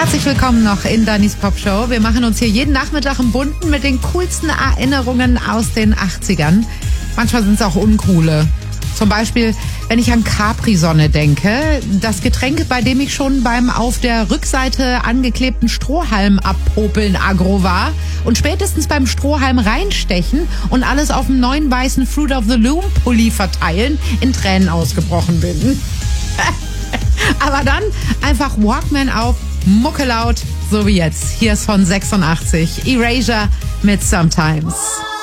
Herzlich willkommen noch in Dannys Pop Show. Wir machen uns hier jeden Nachmittag im Bunten mit den coolsten Erinnerungen aus den 80ern. Manchmal sind es auch uncoole. Zum Beispiel, wenn ich an Capri-Sonne denke, das Getränk, bei dem ich schon beim auf der Rückseite angeklebten Strohhalm abpopeln aggro war und spätestens beim Strohhalm reinstechen und alles auf dem neuen weißen Fruit of the Loom Pulli verteilen, in Tränen ausgebrochen bin. Aber dann einfach Walkman auf, Mucke laut, so wie jetzt. Hier ist von 86 Erasure mit Sometimes.